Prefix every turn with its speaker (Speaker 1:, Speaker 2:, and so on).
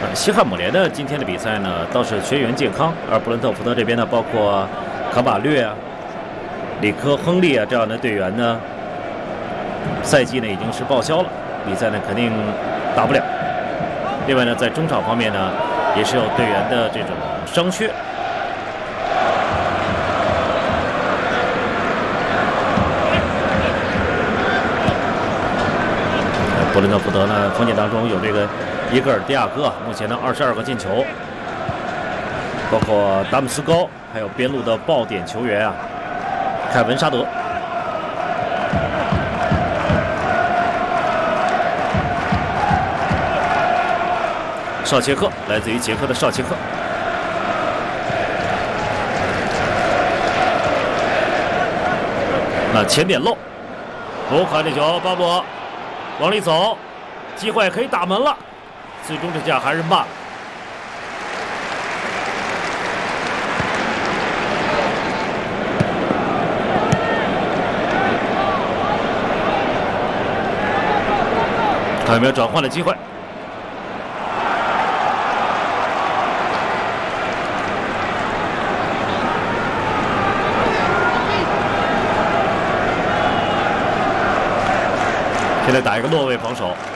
Speaker 1: 西汉姆联的今天的比赛呢，倒是全员健康，而布伦特福德这边呢，包括卡马略啊、里科、亨利啊这样的队员呢，赛季呢已经是报销了，比赛呢肯定打不了。另外呢，在中场方面呢，也是有队员的这种伤缺。布伦特福德呢，锋线当中有这个伊戈尔·迪亚哥，目前呢22个进球，包括达姆斯高，还有边路的爆点球员啊，凯文·沙德。绍切克来自于捷克的绍切克。那前点漏，不看这球，巴博往里走，机会可以打门了，最终这下还是慢了。看有没有转换的机会。现在打一个落位防守。